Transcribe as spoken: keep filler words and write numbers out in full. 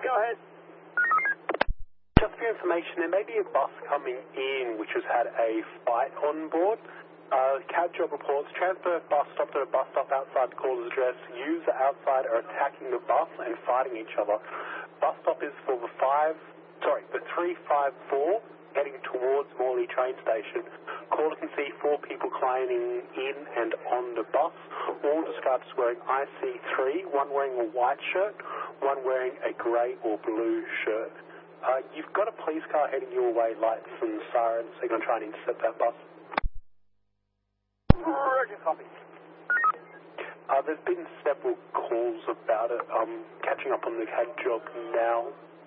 go ahead. Just for your information, there may be a bus coming in which has had a fight on board. Uh, cab job reports, transfer bus stop to a bus stop outside the caller's address. User outside are attacking the bus and fighting each other. Bus stop is for the five, sorry, the three five four heading towards Morley train station. Caller can see four people climbing in and on the bus, all described as wearing I C three, one wearing a white shirt, one wearing a grey or blue shirt. Uh, you've got a police car heading your way, lights and sirens, so you're going to try and intercept that bus. Roger, copy. Uh, there's been several calls about it. I'm catching up on the cab job now.